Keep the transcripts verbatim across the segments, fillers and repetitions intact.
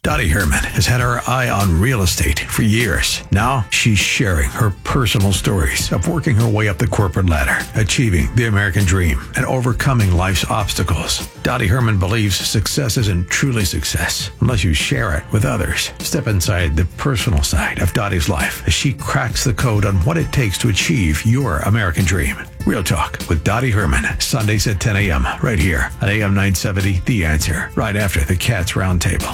Dottie Herman has had her eye on real estate for years. Now she's sharing her personal stories of working her way up the corporate ladder, achieving the American dream, and overcoming life's obstacles. Dottie Herman believes success isn't truly success unless you share it with others. Step inside the personal side of Dottie's life as she cracks the code on what it takes to achieve your American dream. Real Talk with Dottie Herman, Sundays at ten a.m. right here at A M nine seventy, The Answer, right after the Cats Roundtable.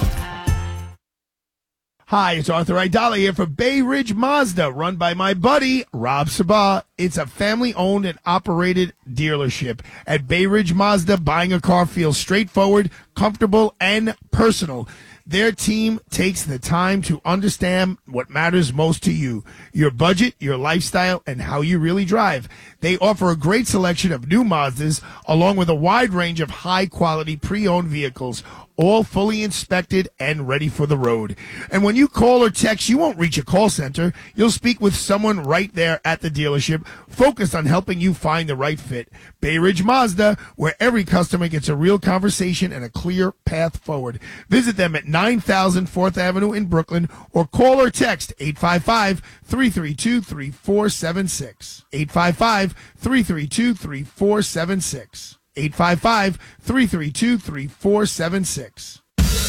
Hi, it's Arthur Aidala here for Bay Ridge Mazda, run by my buddy, Rob Sabah. It's a family-owned and operated dealership. At Bay Ridge Mazda, buying a car feels straightforward, comfortable, and personal. Their team takes the time to understand what matters most to you, your budget, your lifestyle, and how you really drive. They offer a great selection of new Mazdas, along with a wide range of high-quality pre-owned vehicles, all fully inspected and ready for the road. And when you call or text, you won't reach a call center. You'll speak with someone right there at the dealership, focused on helping you find the right fit. Bay Ridge Mazda, where every customer gets a real conversation and a clear path forward. Visit them at nine thousand fourth Avenue in Brooklyn, or call or text eight five five, three three two, three four seven six. eight five five, three three two, three four seven six. eight five five, three three two, three four seven six.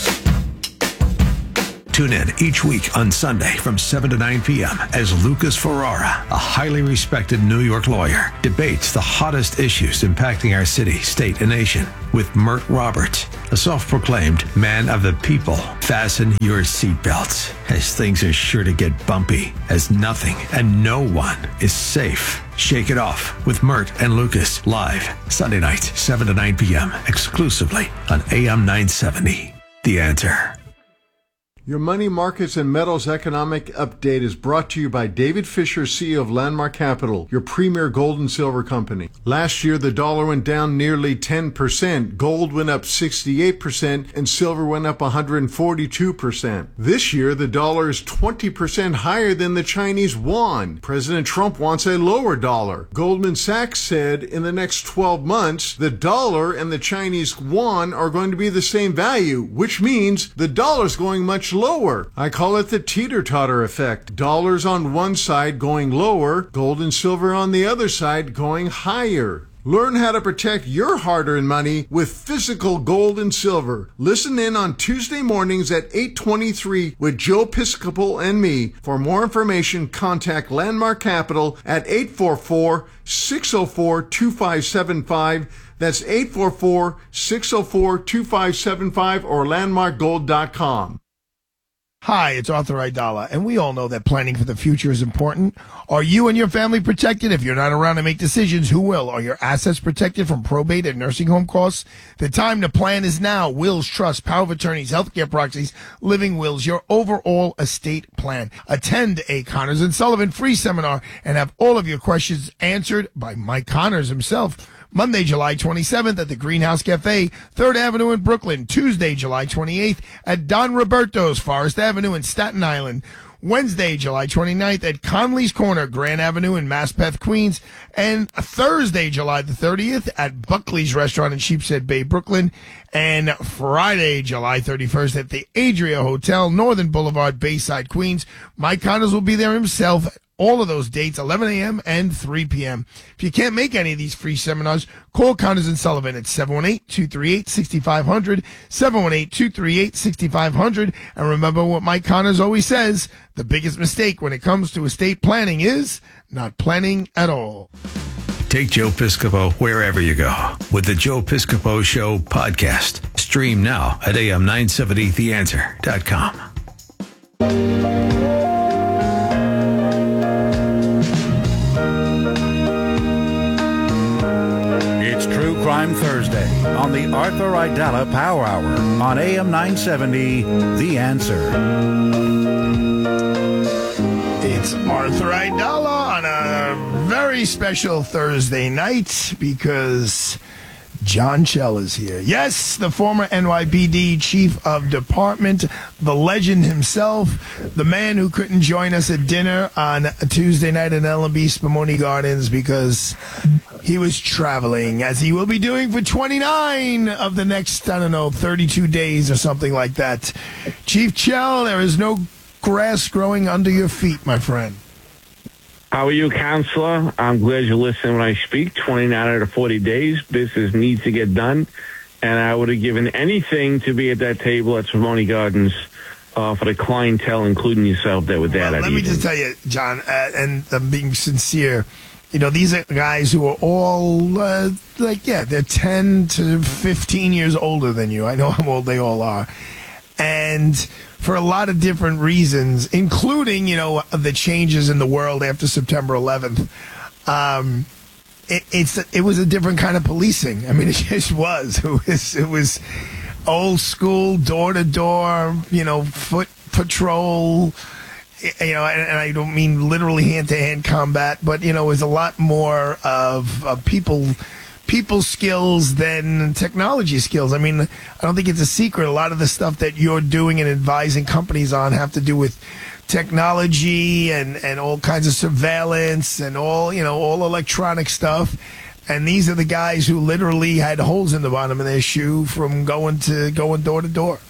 Tune in each week on Sunday from seven to nine p.m. as Lucas Ferrara, a highly respected New York lawyer, debates the hottest issues impacting our city, state, and nation with Mert Roberts, a self-proclaimed man of the people. Fasten your seatbelts, as things are sure to get bumpy, as nothing and no one is safe. Shake it off with Mert and Lucas, live Sunday nights, seven to nine p.m., exclusively on A M nine seventy. The Answer. Your Money Markets and Metals Economic Update is brought to you by David Fisher, C E O of Landmark Capital, your premier gold and silver company. Last year, the dollar went down nearly ten percent, gold went up sixty-eight percent, and silver went up one hundred forty-two percent. This year, the dollar is twenty percent higher than the Chinese yuan. President Trump wants a lower dollar. Goldman Sachs said in the next twelve months, the dollar and the Chinese yuan are going to be the same value, which means the dollar's going much lower. I call it the teeter-totter effect. Dollars on one side going lower, gold and silver on the other side going higher. Learn how to protect your hard-earned money with physical gold and silver. Listen in on Tuesday mornings at eight twenty-three with Joe Piscopo and me. For more information, contact Landmark Capital at eight four four, six zero four, two five seven five. That's eight four four, six zero four, two five seven five or landmark gold dot com. Hi, it's Arthur Aidala, and we all know that planning for the future is important. Are you and your family protected? If you're not around to make decisions, who will? Are your assets protected from probate and nursing home costs? The time to plan is now. Wills, trusts, power of attorneys, healthcare proxies, living wills, your overall estate plan. Attend a Connors and Sullivan free seminar and have all of your questions answered by Mike Connors himself. Monday, July twenty-seventh at the Greenhouse Cafe, third Avenue in Brooklyn. Tuesday, July twenty-eighth at Don Roberto's, Forest Avenue in Staten Island. Wednesday, July twenty-ninth at Conley's Corner, Grand Avenue in Maspeth, Queens. And Thursday, July the thirtieth at Buckley's Restaurant in Sheepshead Bay, Brooklyn. And Friday, July thirty-first at the Adria Hotel, Northern Boulevard, Bayside, Queens. Mike Connors will be there himself. All of those dates, eleven a.m. and three p.m. If you can't make any of these free seminars, call Connors and Sullivan at seven one eight, two three eight, six five zero zero, seven one eight, two three eight, six five zero zero. And remember what Mike Connors always says, the biggest mistake when it comes to estate planning is not planning at all. Take Joe Piscopo wherever you go with the Joe Piscopo Show podcast. Stream now at A M nine seventy the answer dot com. It's True Crime Thursday on the Arthur Aidala Power Hour on A M nine seventy The Answer. It's Arthur Aidala on a very special Thursday night because John Chell is here. Yes, the former N Y P D chief of department, the legend himself, the man who couldn't join us at dinner on a Tuesday night at L and B Spumoni Gardens because He was traveling, as he will be doing for twenty-nine of the next, I don't know, thirty-two days or something like that. Chief Chell, there is no grass growing under your feet, my friend. How are you, Counselor? I'm glad you listen when I speak. twenty-nine out of forty days, business needs to get done. And I would have given anything to be at that table at Cervoni Gardens uh, for the clientele, including yourself, there with that. Well, let me just tell you, John, uh, and I'm being sincere, you know, these are guys who are all, uh, like, yeah, they're ten to fifteen years older than you. I know how old they all are. And for a lot of different reasons, including, you know, the changes in the world after September eleventh, um, it, it's it was a different kind of policing. I mean, it just was. It was, it was old school, door-to-door, you know, foot patrol. You know, and, and I don't mean literally hand-to-hand combat, but, you know, it was a lot more of, of people people skills than technology skills. I mean, I don't think it's a secret. A lot of the stuff that you're doing and advising companies on have to do with technology and, and all kinds of surveillance and all, you know, all electronic stuff. And these are the guys who literally had holes in the bottom of their shoe from going to going door to door.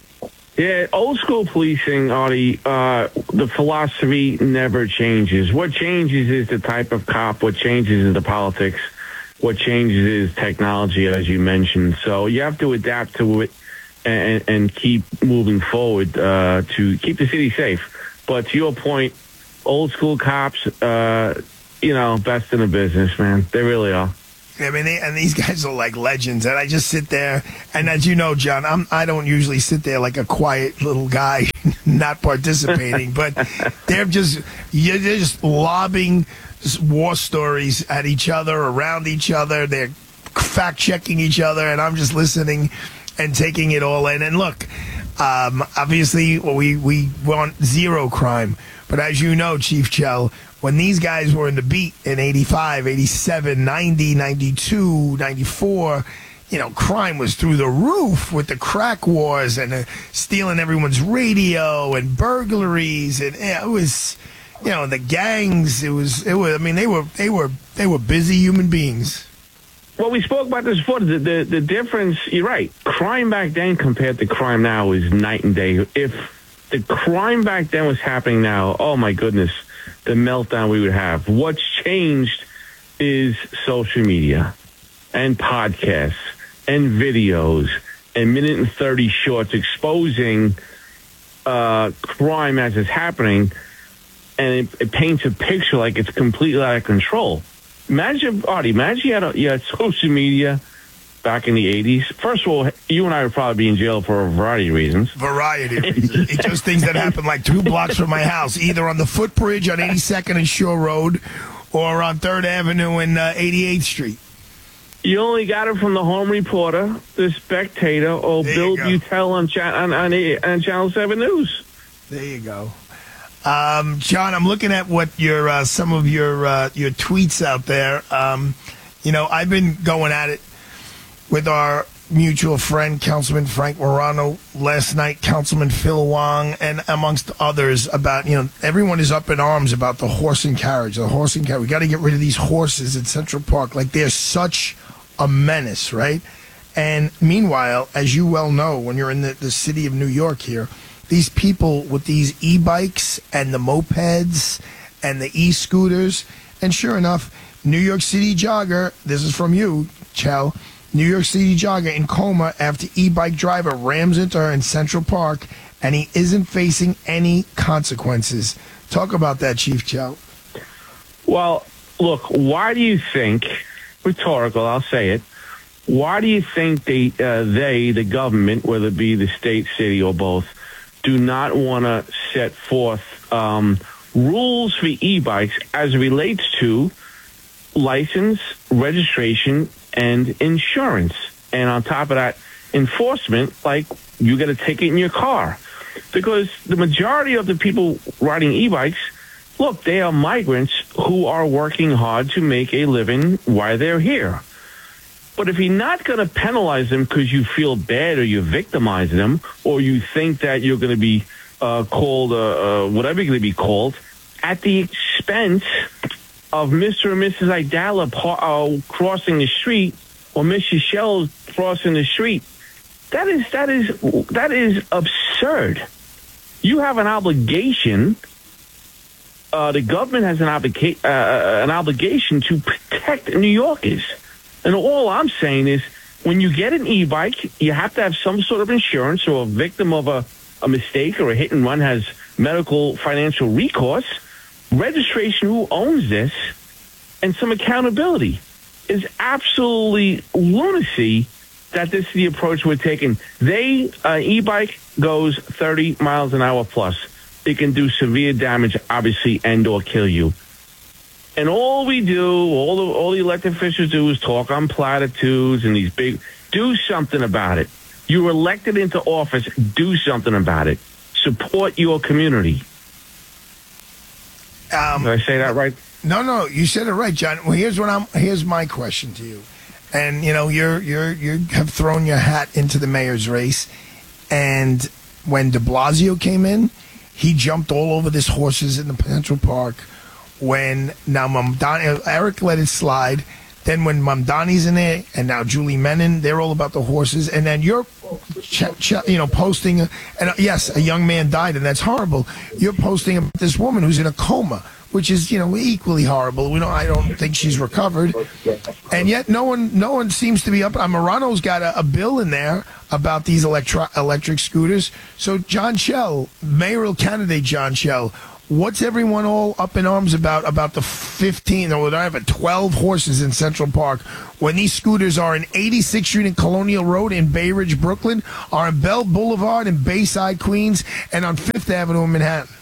Yeah, old school policing, Artie, uh, the philosophy never changes. What changes is the type of cop. What changes is the politics. What changes is technology, as you mentioned. So you have to adapt to it and, and keep moving forward uh, to keep the city safe. But to your point, old school cops, uh, you know, best in the business, man. They really are. I mean, they, and these guys are like legends. And I just sit there, and as you know, John, I'm, I don't usually sit there like a quiet little guy, not participating. But they're just you're just lobbing war stories at each other, around each other. They're fact checking each other, and I'm just listening and taking it all in. And look, um, obviously, we we want zero crime, but as you know, Chief Chell, when these guys were in the beat in eighty-five, eighty-seven, ninety, ninety-two, ninety-four, you know, crime was through the roof with the crack wars and uh, stealing everyone's radio and burglaries. And yeah, it was, you know, the gangs. It was, it was, I mean, they were, they were, they were busy human beings. Well, we spoke about this before. The, the, the difference, you're right. Crime back then compared to crime now is night and day. If the crime back then was happening now, oh my goodness, the meltdown we would have. What's changed is social media and podcasts and videos and minute and thirty shorts exposing uh, crime as it's happening, and it, it paints a picture like it's completely out of control. Imagine, Artie, imagine you had, a, you had social media back in the eighties. First of all, you and I would probably be in jail for a variety of reasons. Variety of reasons. It's just things that happen like two blocks from my house, either on the footbridge on eighty-second and Shore Road or on third Avenue and uh, eighty-eighth Street. You only got it from the Home Reporter, the Spectator, or there Bill Butel on, cha- on, on, on Channel seven News. There you go. Um, John, I'm looking at what your uh, some of your uh, your tweets out there. Um, you know, I've been going at it with our mutual friend, Councilman Frank Morano, last night, Councilman Phil Wong, and amongst others about, you know, everyone is up in arms about the horse and carriage. The horse and carriage. We got to get rid of these horses at Central Park. Like, they're such a menace, right? And meanwhile, as you well know, when you're in the, the city of New York here, these people with these e-bikes and the mopeds and the e-scooters, and sure enough, New York City jogger, this is from you, Chell, New York City jogger in coma after e-bike driver rams into her in Central Park, and he isn't facing any consequences. Talk about that, Chief Chell. Well, look, why do you think, rhetorical, I'll say it, why do you think they, uh, they, the government, whether it be the state, city, or both, do not want to set forth um, rules for e-bikes as it relates to license, registration, and insurance? And on top of that, enforcement, like you get a ticket in your car. Because the majority of the people riding e-bikes, look, they are migrants who are working hard to make a living while they're here. But if you're not going to penalize them because you feel bad or you're victimizing them, or you think that you're going to be uh, called, uh, uh, whatever you're going to be called, at the expense of Mister and Missus Idala uh, crossing the street, or Missus Shell crossing the street, that is that is that is absurd. You have an obligation. Uh, the government has an, obliga- uh, an obligation to protect New Yorkers. And all I'm saying is, when you get an e-bike, you have to have some sort of insurance, or a victim of a, a mistake or a hit and run has medical financial recourse, registration, who owns this, and some accountability. Is absolutely lunacy that this is the approach we're taking. They, uh, e-bike goes thirty miles an hour plus. It can do severe damage, obviously, and or kill you. And all we do, all the all the elected officials do is talk on platitudes and these big, do something about it. You were elected into office, do something about it. Support your community. Um, Did I say that right? No, no, you said it right, John. Well, here's what I'm. Here's my question to you. And you know, you're you're you have thrown your hat into the mayor's race, and when De Blasio came in, he jumped all over this horses in the Central Park. When now Mamdani, Eric let it slide. Then when Mamdani's in there, and now Julie Menon, they're all about the horses. And then you're, ch- ch- you know, posting, and uh, yes, a young man died, and that's horrible. You're posting about this woman who's in a coma, which is, you know, equally horrible. We don't, I don't think she's recovered, and yet no one, no one seems to be up. Uh, Morano's got a, a bill in there about these electro- electric scooters. So John Shell, mayoral candidate John Shell. What's everyone all up in arms about, about the fifteen or whatever, twelve horses in Central Park, when these scooters are in eighty-sixth Street and Colonial Road in Bay Ridge, Brooklyn, are in Bell Boulevard in Bayside, Queens, and on Fifth Avenue in Manhattan?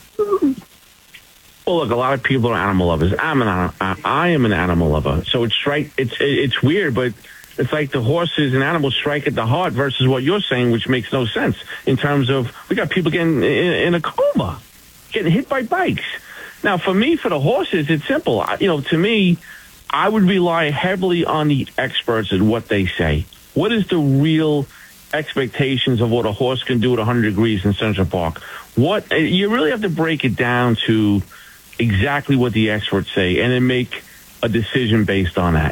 Well, look, a lot of people are animal lovers. I'm an I am an animal lover. So it's right. It's it's weird, but it's like the horses and animals strike at the heart versus what you're saying, which makes no sense in terms of we got people getting in, in a coma, getting hit by bikes. Now, for me, for the horses, it's simple. I, you know, to me, I would rely heavily on the experts and what they say. What is the real expectations of what a horse can do at one hundred degrees in Central Park? What you really have to break it down to exactly what the experts say, and then make a decision based on that.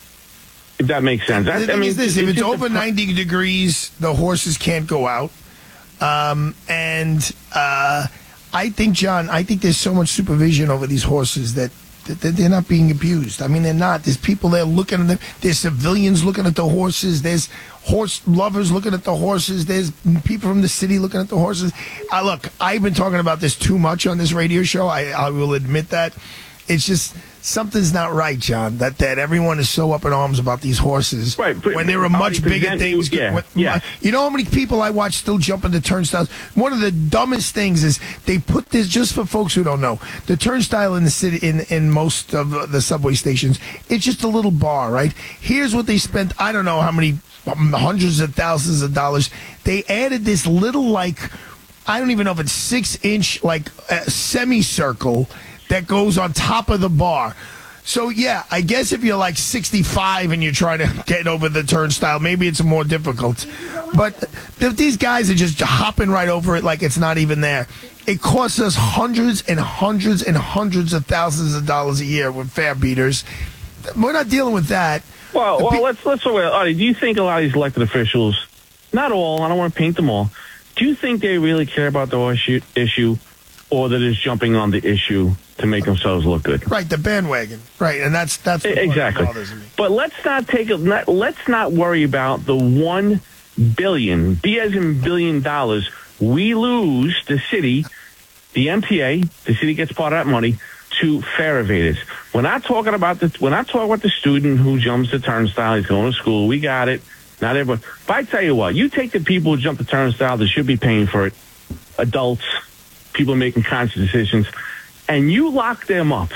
If that makes sense. The I, thing I mean, is this: it's, if it's it's over a, ninety degrees, the horses can't go out. Um, and uh, I think, John, I think there's so much supervision over these horses that, that they're not being abused. I mean, they're not. There's people there looking at them. There's civilians looking at the horses. There's horse lovers looking at the horses. There's people from the city looking at the horses. Uh, look, I've been talking about this too much on this radio show. I, I will admit that. It's just something's not right, John, that, that everyone is so up in arms about these horses. Right, but, when there are much bigger present, things. Yeah, when, yeah. You know how many people I watch still jumping the turnstiles? One of the dumbest things is they put this, just for folks who don't know, the turnstile in the city, in, in most of the subway stations, it's just a little bar, right? Here's what they spent, I don't know how many hundreds of thousands of dollars. They added this little, like, I don't even know if it's six inch, like, uh, semicircle that goes on top of the bar. So, yeah, I guess if you're like sixty-five and you're trying to get over the turnstile, maybe it's more difficult. But if these guys are just hopping right over it like it's not even there, it costs us hundreds and hundreds and hundreds of thousands of dollars a year with fare beaters. We're not dealing with that. Well, well, let's let's talk about, Artie, do you think a lot of these elected officials, not all, I don't want to paint them all, do you think they really care about the issue, issue or they're just jumping on the issue to make themselves look good? Right, the bandwagon. Right, and that's that's the exactly. part that bothers me. But let's not take a not, let's not worry about the one billion, B as in billion dollars we lose the city, the M T A, the city gets part of that money to fare evaders. We're not talking about the we're not talking about the student who jumps the turnstile. He's going to school. We got it. Not everyone. But I tell you what, you take the people who jump the turnstile that should be paying for it, adults, people making conscious decisions, and you lock them up,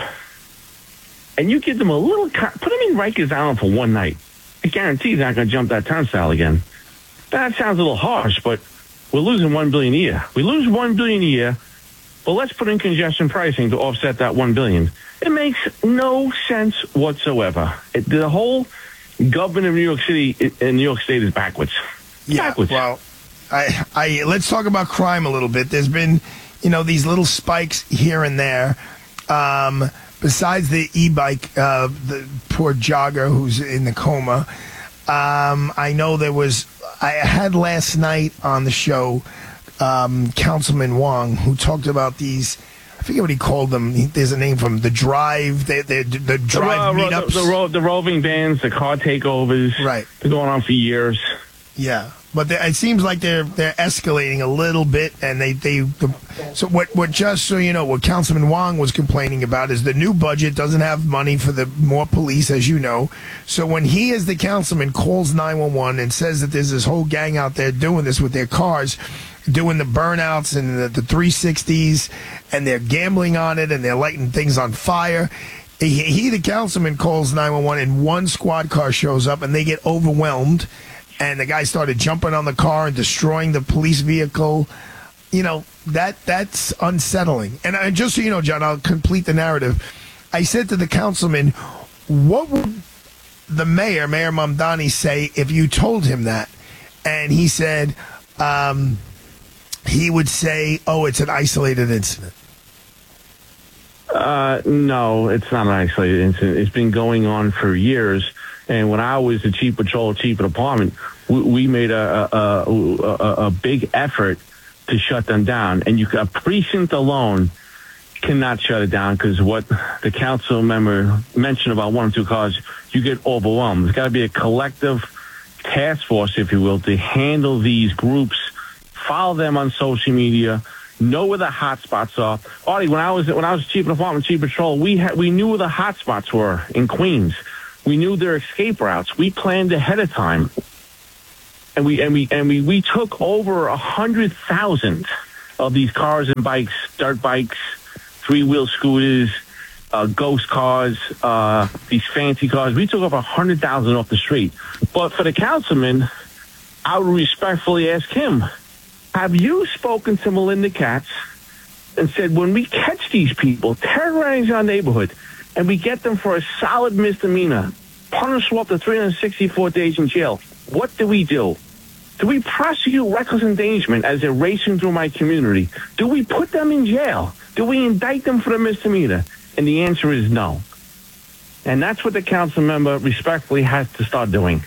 and you give them a little, put them in Rikers Island for one night. I guarantee they're not going to jump that turnstile again. That sounds a little harsh, but we're losing one billion a year. We lose one billion a year, but let's put in congestion pricing to offset that one billion. It makes no sense whatsoever. It, the whole government of New York City and New York State is backwards. Yeah, backwards. Well, I, I let's talk about crime a little bit. There's been, you know, these little spikes here and there. Um, besides the e-bike, uh, the poor jogger who's in the coma, um, I know there was, I had last night on the show um, Councilman Wong, who talked about these, I forget what he called them. He, there's a name for them. The drive, the, the, the drive the, meetups. The, the, ro- the roving bands, the car takeovers. Right. They're going on for years. Yeah. But they, it seems like they're they're escalating a little bit, and they they the, so what what just so you know what Councilman Wong was complaining about is the new budget doesn't have money for the more police, as you know. So when he, as the councilman, calls nine one one and says that there's this whole gang out there doing this with their cars, doing the burnouts and the, the three sixties, and they're gambling on it, and they're lighting things on fire. He, he the councilman, calls nine one one, and one squad car shows up, and they get overwhelmed. And the guy started jumping on the car and destroying the police vehicle. You know, that that's unsettling. And I, just so you know, John, I'll complete the narrative. I said to the councilman, what would the mayor, Mayor Mamdani, say if you told him that? And he said, um, he would say, oh, it's an isolated incident. Uh, no, it's not an isolated incident. It's been going on for years. And when I was the chief patrol, chief of department, we, we made a a, a a big effort to shut them down. And you, a precinct alone cannot shut it down, because what the council member mentioned about one or two cars, you get overwhelmed. There's got to be a collective task force, if you will, to handle these groups, follow them on social media, know where the hot spots are. Artie, when I was when I was chief of department, chief of patrol, we had we knew where the hot spots were in Queens. We knew their escape routes. We planned ahead of time, and we and we and we we took over a hundred thousand of these cars and bikes, dirt bikes, three wheel scooters, uh, ghost cars, uh, these fancy cars. We took over a hundred thousand off the street. But for the councilman, I would respectfully ask him: have you spoken to Melinda Katz and said, when we catch these people terrorizing our neighborhood, and we get them for a solid misdemeanor, punish them up to three hundred sixty-four days in jail, what do we do? Do we prosecute reckless endangerment as they're racing through my community? Do we put them in jail? Do we indict them for the misdemeanor? And the answer is no. And that's what the council member respectfully has to start doing.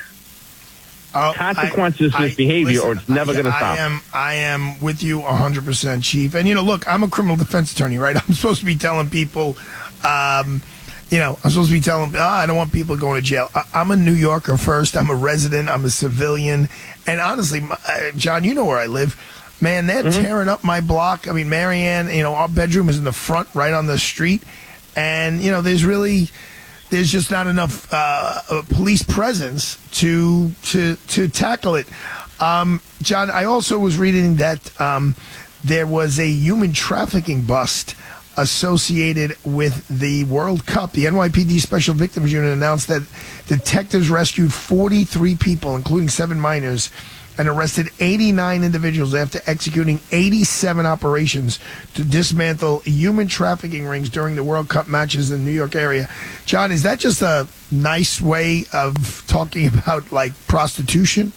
Uh, Consequences I, of this I, behavior, listen, or it's never going to stop. I am, I am with you one hundred percent, Chief. And, you know, look, I'm a criminal defense attorney, right? I'm supposed to be telling people... Um, You know, I'm supposed to be telling them, oh, I don't want people going to jail. I, I'm a New Yorker first. I'm a resident. I'm a civilian. And honestly, my, uh, John, you know where I live. Man, they're mm-hmm. tearing up my block. I mean, Marianne, you know, our bedroom is in the front, right on the street. And, you know, there's really, there's just not enough uh, police presence to, to, to tackle it. Um, John, I also was reading that um, there was a human trafficking bust associated with the World Cup. The N Y P D Special Victims Unit announced that detectives rescued forty-three people, including seven minors, and arrested eighty-nine individuals after executing eighty-seven operations to dismantle human trafficking rings during the World Cup matches in the New York area. John, is that just a nice way of talking about, like, prostitution?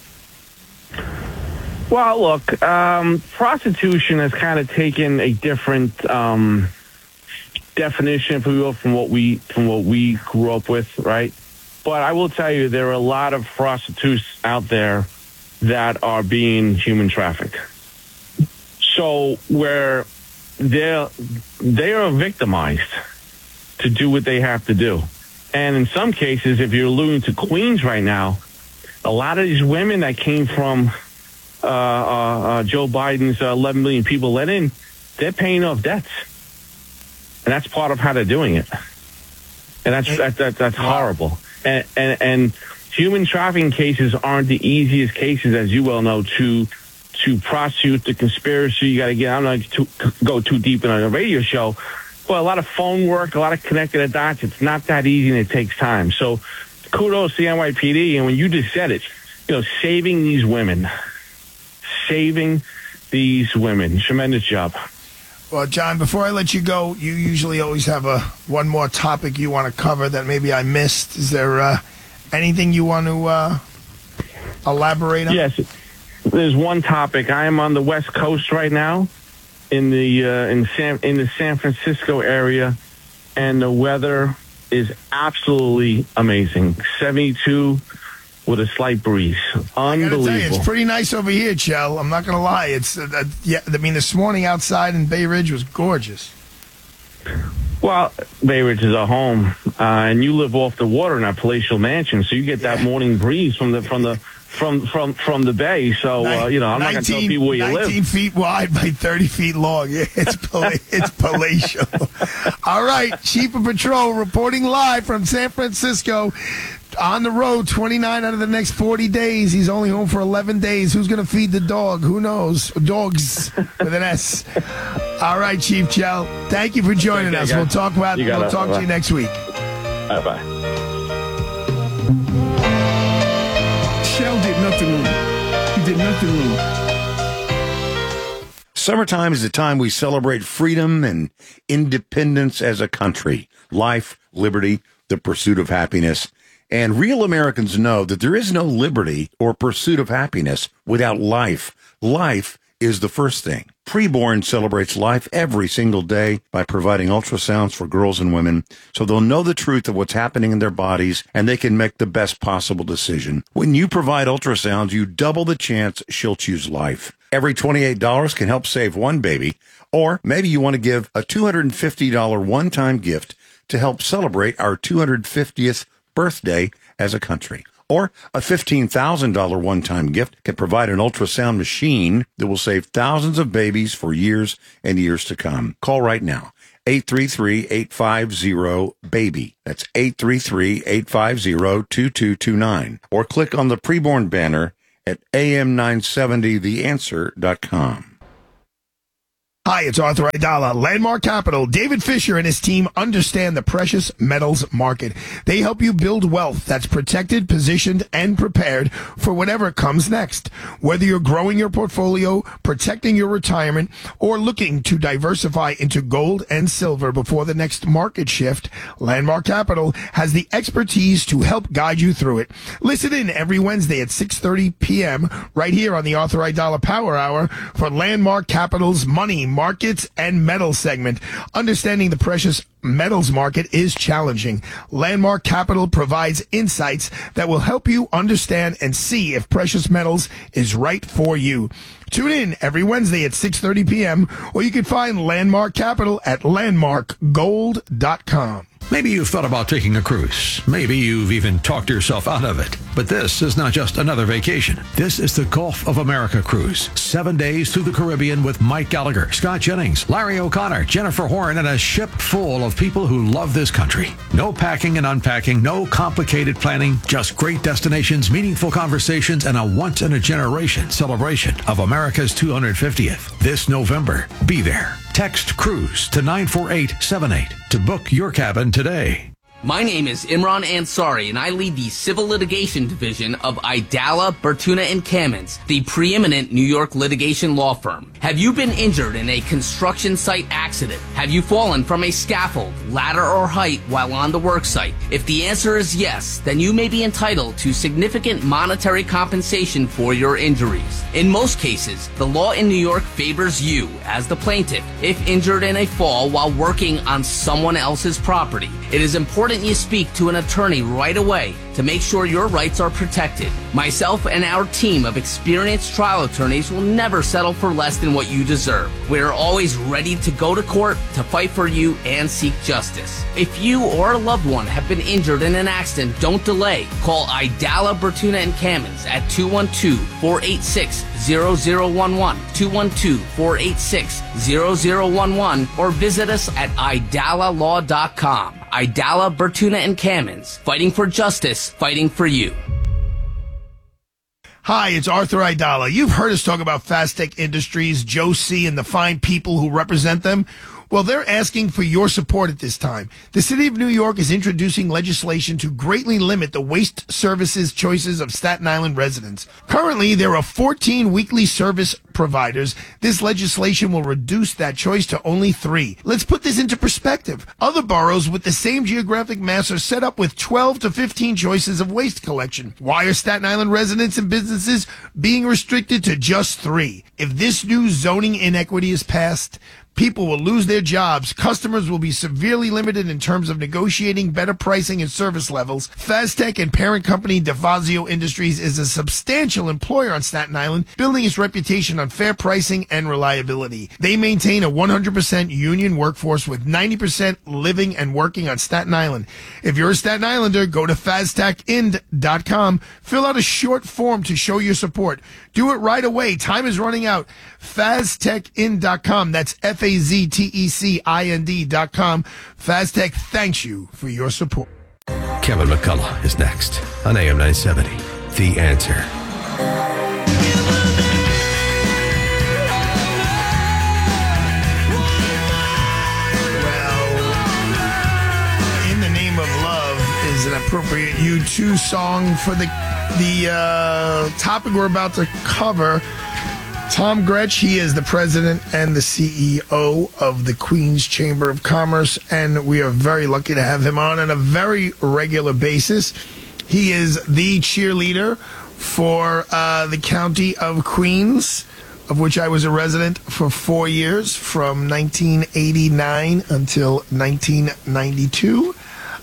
Well, look, um, prostitution has kind of taken a different um, definition, if we will, from what we from what we grew up with, right? But I will tell you, there are a lot of prostitutes out there that are being human trafficked. So where they're they are victimized to do what they have to do, and in some cases, if you're alluding to Queens right now, a lot of these women that came from Uh, uh, uh, Joe Biden's uh, eleven million people let in, they're paying off debts. And that's part of how they're doing it. And that's that, that, that's horrible. And, and and human trafficking cases aren't the easiest cases, as you well know, to to prosecute. The conspiracy, you got to get, I'm not going to go too deep in on a radio show, but a lot of phone work, a lot of connecting the dots. It's not that easy, and it takes time. So kudos to the N Y P D. And when you just said it, you know, saving these women, saving these women. Tremendous job. Well, John, before I let you go, you usually always have a one more topic you want to cover that maybe I missed. Is there uh, anything you want to uh, elaborate on? Yes, there's one topic. I am on the West Coast right now, in the uh, in San in the San Francisco area, and the weather is absolutely amazing. seventy-two with a slight breeze. Unbelievable. I gotta tell you, it's pretty nice over here, Chell. I'm not gonna lie. It's uh, uh, yeah. I mean, this morning outside in Bay Ridge was gorgeous. Well, Bay Ridge is a home, uh, and you live off the water in that palatial mansion, so you get that Yeah. morning breeze from the from the from from from the bay. So uh, you know, I'm not going to tell people where you live. nineteen feet wide by thirty feet long. Yeah, it's pal- it's palatial. All right, Chief of Patrol reporting live from San Francisco. On the road, twenty-nine out of the next forty days. He's only home for eleven days. Who's going to feed the dog? Who knows? Dogs with an S. All right, Chief Chell. Thank you for joining Okay, us. guys. We'll talk about. You got We'll it. talk to Bye-bye. you next week. Bye bye. Shell did nothing wrong. He did nothing wrong. Summertime is the time we celebrate freedom and independence as a country. Life, liberty, the pursuit of happiness. And real Americans know that there is no liberty or pursuit of happiness without life. Life is the first thing. Preborn celebrates life every single day by providing ultrasounds for girls and women so they'll know the truth of what's happening in their bodies and they can make the best possible decision. When you provide ultrasounds, you double the chance she'll choose life. Every twenty-eight dollars can help save one baby, or maybe you want to give a two hundred fifty dollars one-time gift to help celebrate our two hundred fiftieth birthday as a country. Or a fifteen thousand dollars one-time gift can provide an ultrasound machine that will save thousands of babies for years and years to come. Call right now. eight three three, eight five zero, BABY. That's eight three three, eight five zero, two two two nine. Or click on the preborn banner at A M nine seventy the answer dot com. Hi, it's Arthur Aidala. Landmark Capital. David Fisher and his team understand the precious metals market. They help you build wealth that's protected, positioned, and prepared for whatever comes next. Whether you're growing your portfolio, protecting your retirement, or looking to diversify into gold and silver before the next market shift, Landmark Capital has the expertise to help guide you through it. Listen in every Wednesday at six thirty p.m. right here on the Arthur Aidala Power Hour for Landmark Capital's Money, Markets, and Metals segment. Understanding the precious metals market is challenging. Landmark Capital provides insights that will help you understand and see if precious metals is right for you. Tune in every Wednesday at six thirty p.m. or you can find Landmark Capital at landmark gold dot com. Maybe you've thought about taking a cruise. Maybe you've even talked yourself out of it. But this is not just another vacation. This is the Gulf of America cruise. Seven days through the Caribbean with Mike Gallagher, Scott Jennings, Larry O'Connor, Jennifer Horn, and a ship full of people who love this country. No packing and unpacking, no complicated planning, just great destinations, meaningful conversations, and a once-in-a-generation celebration of America's two hundred fiftieth. This November, be there. Text CRUISE to nine four eight seven eight to book your cabin today. My name is Imran Ansari, and I lead the Civil Litigation Division of Aidala, Bertuna and Kamins, the preeminent New York litigation law firm. Have you been injured in a construction site accident? Have you fallen from a scaffold, ladder, or height while on the work site? If the answer is yes, then you may be entitled to significant monetary compensation for your injuries. In most cases, the law in New York favors you as the plaintiff if injured in a fall while working on someone else's property. It is important you speak to an attorney right away to make sure your rights are protected. Myself and our team of experienced trial attorneys will never settle for less than what you deserve. We're always ready to go to court to fight for you and seek justice. If you or a loved one have been injured in an accident, don't delay. Call Aidala, Bertuna and Kamins at two one two, four eight six, zero zero one one, two one two, four eight six, zero zero one one, or visit us at aidala law dot com. Aidala, Bertuna and Kamins, fighting for justice, fighting for you. Hi, it's Arthur Aidala. You've heard us talk about Fastech Industries, Joe C., and the fine people who represent them. Well, they're asking for your support at this time. The city of New York is introducing legislation to greatly limit the waste services choices of Staten Island residents. Currently, there are fourteen weekly service providers. This legislation will reduce that choice to only three. Let's put this into perspective. Other boroughs with the same geographic mass are set up with twelve to fifteen choices of waste collection. Why are Staten Island residents and businesses being restricted to just three? If this new zoning inequity is passed, People will lose their jobs. Customers will be severely limited in terms of negotiating better pricing and service levels. Faztech and parent company DeFazio Industries is a substantial employer on Staten Island, building its reputation on fair pricing and reliability. They maintain a one hundred percent union workforce with ninety percent living and working on Staten Island. If you're a Staten Islander, go to faztech ind dot com. Fill out a short form to show your support. Do it right away. Time is running out. faztech ind dot com. That's F A Z T E C I N D dot com. Faztech thanks you for your support. Kevin McCullough is next on A M nine seventy. The Answer. Is an appropriate U two song for the the uh, topic we're about to cover. Tom Gretsch, he is the president and the C E O of the Queens Chamber of Commerce, and we are very lucky to have him on on a very regular basis. He is the cheerleader for uh, the county of Queens, of which I was a resident for four years, from nineteen eighty-nine until nineteen ninety-two.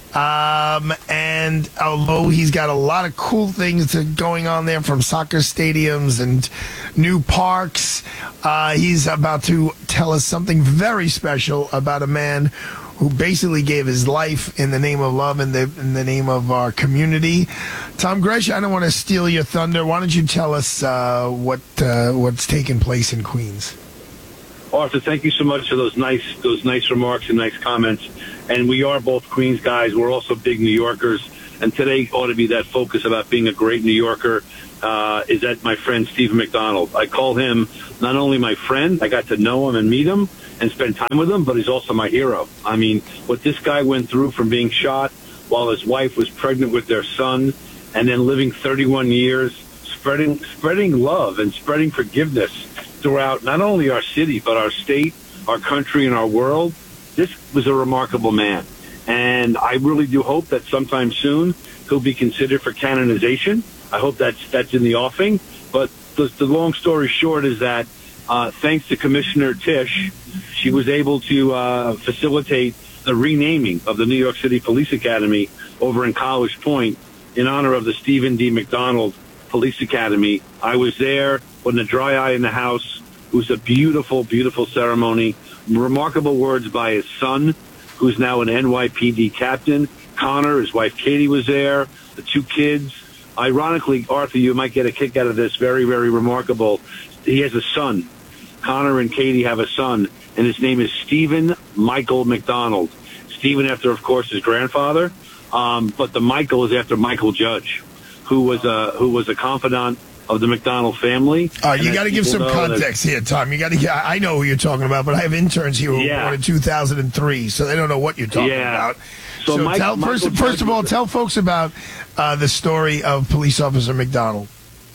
Um, and although he's got a lot of cool things to, going on there, from soccer stadiums and new parks, uh, he's about to tell us something very special about a man who basically gave his life in the name of love and the, in the name of our community. Tom Gretsch, I don't want to steal your thunder. Why don't you tell us uh, what uh, what's taking place in Queens? Arthur, thank you so much for those nice those nice remarks and nice comments. And we are both Queens guys. We're also big New Yorkers. And today ought to be that focus about being a great New Yorker. Uh, is that my friend Stephen McDonald. I call him not only my friend, I got to know him and meet him and spend time with him, but he's also my hero. I mean, what this guy went through from being shot while his wife was pregnant with their son, and then living thirty-one years, spreading spreading love and spreading forgiveness throughout not only our city, but our state, our country, and our world. This was a remarkable man. And I really do hope that sometime soon he'll be considered for canonization. I hope that's that's in the offing. But the, the long story short is that uh, thanks to Commissioner Tisch, she was able to uh, facilitate the renaming of the New York City Police Academy over in College Point in honor of the Stephen D. McDonald Police Academy. I was there when the dry eye in the house. It was a beautiful, beautiful ceremony. Remarkable words by his son, who's now an N Y P D captain. Connor, his wife Katie, was there. The two kids. Ironically, Arthur, you might get a kick out of this. Very, very remarkable. He has a son. Connor and Katie have a son, and his name is Stephen Michael McDonald. Stephen after, of course, his grandfather, um, but the Michael is after Michael Judge, who was a who was a confidant of the McDonald family. Uh, you got to give some context here, Tom. You got to. I know who you're talking about, but I have interns here who yeah. were born in two thousand three, so they don't know what you're talking yeah. about. So, so Mike, tell, first, first of all, tell folks about uh, the story of Police Officer McDonald.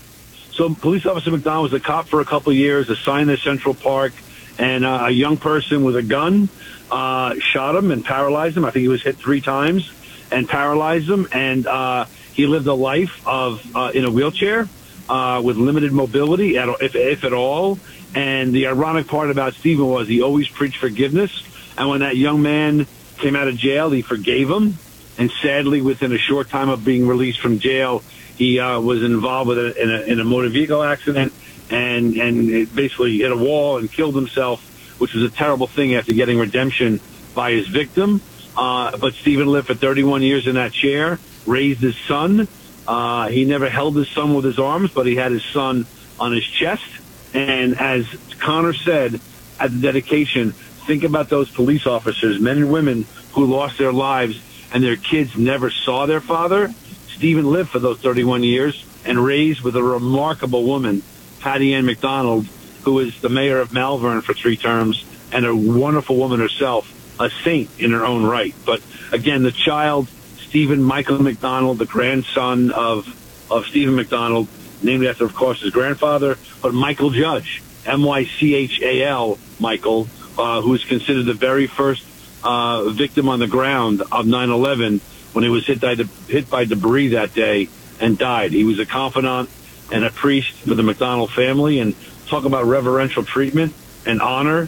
So Police Officer McDonald was a cop for a couple of years, assigned to Central Park, and uh, a young person with a gun uh, shot him and paralyzed him. I think he was hit three times and paralyzed him, and uh, he lived a life of uh, in a wheelchair uh, with limited mobility, at, if, if at all. And the ironic part about Stephen was he always preached forgiveness, and when that young man came out of jail, he forgave him, and sadly, within a short time of being released from jail, he uh, was involved with a, in, a, in a motor vehicle accident and and it basically hit a wall and killed himself, which was a terrible thing after getting redemption by his victim. Uh, but Stephen lived for thirty-one years in that chair, raised his son. Uh, he never held his son with his arms, but he had his son on his chest. And as Connor said at the dedication, think about those police officers, men and women, who lost their lives and their kids never saw their father. Stephen lived for those thirty-one years and raised with a remarkable woman, Patty Ann McDonald, who was the mayor of Malvern for three terms, and a wonderful woman herself, a saint in her own right. But again, the child, Stephen Michael McDonald, the grandson of, of Stephen McDonald, named after, of course, his grandfather, but Michael Judge, M Y C H A L, Michael, uh, who was considered the very first uh, victim on the ground of nine eleven when he was hit by, de- hit by debris that day and died. He was a confidant and a priest for the McDonald family. And talk about reverential treatment and honor.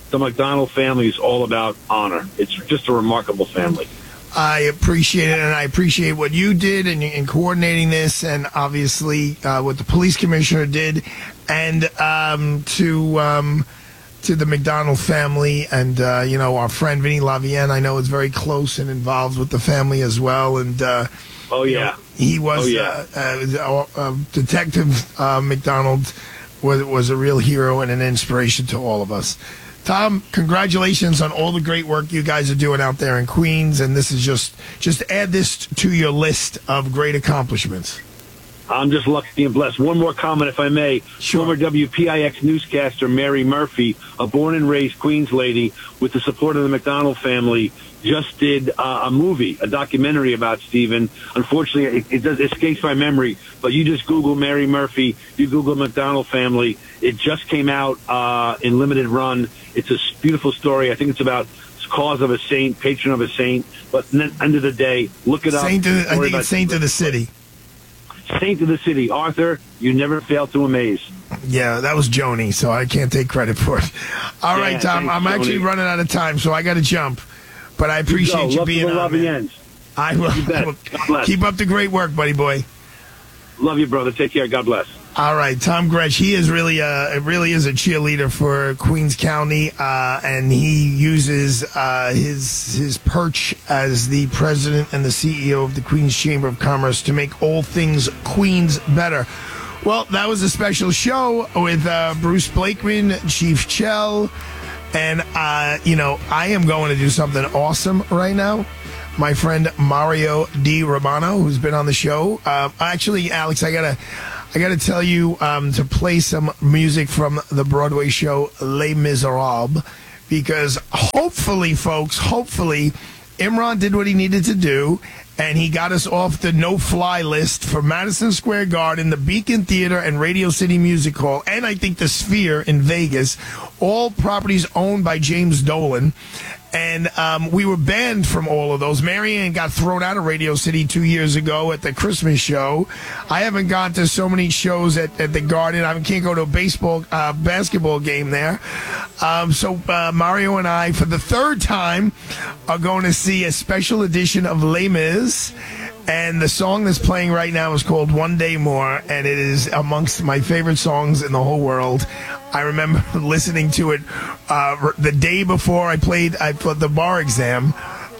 the McDonald family is all about honor. It's just a remarkable family. I appreciate it, and I appreciate what you did in, in coordinating this, and obviously uh, what the police commissioner did, and um, to um, to the McDonald family, and uh, you know, our friend Vinny Lavienne, I know is very close and involved with the family as well, and uh, oh yeah, you know, he was oh, yeah. uh, uh, uh, Detective uh, McDonald was was a real hero and an inspiration to all of us. Tom, congratulations on all the great work you guys are doing out there in Queens, and this is just just add this to your list of great accomplishments. I'm just lucky and blessed. One more comment, if I may. Sure. Former W P I X newscaster Mary Murphy, a born and raised Queens lady with the support of the McDonald family, just did uh, a movie, a documentary about Stephen. Unfortunately, it, it does escapes my memory, but you just Google Mary Murphy, you Google McDonald family. It just came out uh, in limited run. It's a beautiful story. I think it's about cause of a saint, patron of a saint. But at the end of the day, look it up. Saint of, I think it's Saint of the City. Saint of the City. Arthur, you never fail to amaze. Yeah, that was Joni, so I can't take credit for it. All yeah, right, Tom, thanks, I'm actually Joni. running out of time, so I got to jump. But I appreciate you, you being on. Love Man. ends. I will. I will keep up the great work, buddy boy. Love you, brother. Take care. God bless. All right, Tom Gretsch. He is really, uh, it really is a cheerleader for Queens County, uh, and he uses uh, his his perch as the president and the C E O of the Queens Chamber of Commerce to make all things Queens better. Well, that was a special show with uh, Bruce Blakeman, Chief Chell, and uh, you know, I am going to do something awesome right now. My friend Mario Di Romano, who's been on the show. Uh, actually, Alex, I gotta. I got to tell you um, to play some music from the Broadway show Les Miserables, because hopefully, folks, hopefully, Imran did what he needed to do, and he got us off the no-fly list for Madison Square Garden, the Beacon Theater, and Radio City Music Hall, and I think the Sphere in Vegas, all properties owned by James Dolan. And um, we were banned from all of those. Marianne got thrown out of Radio City two years ago at the Christmas show. I haven't gone to so many shows at, at the Garden. I can't go to a baseball, uh, basketball game there. Um, so uh, Mario and I, for the third time, are going to see a special edition of Les Mis. And the song that's playing right now is called One Day More, and it is amongst my favorite songs in the whole world. I remember listening to it uh, the day before I played I put the bar exam,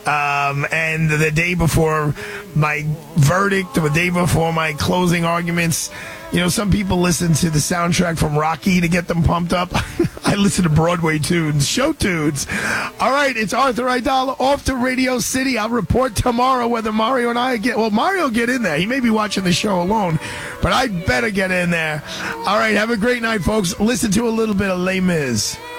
um, and the day before my verdict, the day before my closing arguments. You know, some people listen to the soundtrack from Rocky to get them pumped up. I listen to Broadway tunes, show tunes. All right, it's Arthur Aidala off to Radio City. I'll report tomorrow whether Mario and I get, well, Mario will get in there. He may be watching the show alone, but I better get in there. All right, have a great night, folks. Listen to a little bit of Les Mis.